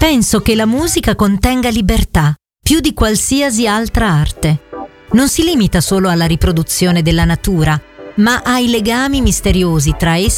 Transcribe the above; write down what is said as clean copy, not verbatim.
Penso che la musica contenga libertà, più di qualsiasi altra arte. Non si limita solo alla riproduzione della natura, ma ai legami misteriosi tra essa